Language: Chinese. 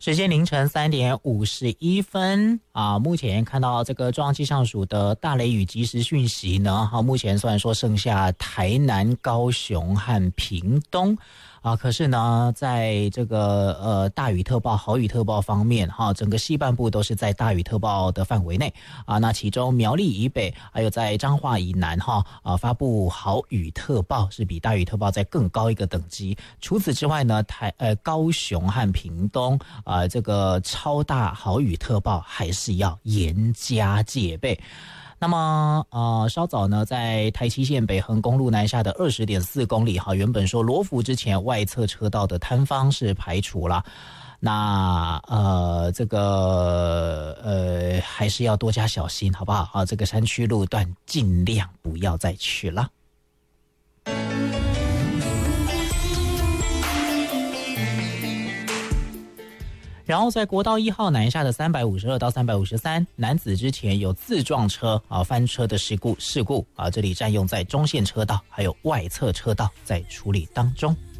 时间凌晨3:51啊，目前看到这个中央气象署的大雷雨即时讯息呢，目前虽然说剩下台南、高雄和屏东啊，可是呢，在这个大雨特报、豪雨特报方面整个西半部都是在大雨特报的范围内啊。那其中苗栗以北还有在彰化以南发布豪雨特报，是比大雨特报再更高一个等级。除此之外呢，高雄和屏东这个超大豪雨特报还是要严加戒备。那么稍早呢，在台七线北横公路南下的20.4公里原本说罗浮之前外侧车道的坍方是排除了，那这个还是要多加小心，好不好这个山区路段尽量不要再去了。然后在国道1号南下的352到353，男子之前有自撞车翻车的事故这里占用在中线车道还有外侧车道在处理当中。